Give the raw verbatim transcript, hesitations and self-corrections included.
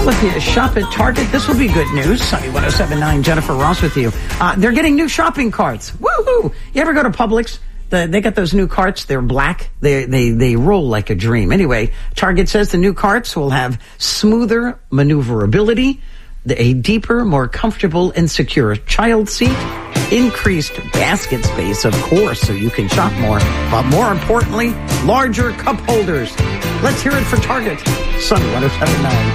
Well, if you shop at Target, this will be good news. Sunny one oh seven point nine, Jennifer Ross with you. Uh, they're getting new shopping carts. Woohoo! You ever go to Publix? The, they got those new carts. They're black. They, they, they roll like a dream. Anyway, Target says the new carts will have smoother maneuverability, a deeper, more comfortable and secure child seat, increased basket space, of course, so you can shop more, but more importantly, larger cup holders. Let's hear it for Target. Sunny one oh seven point nine.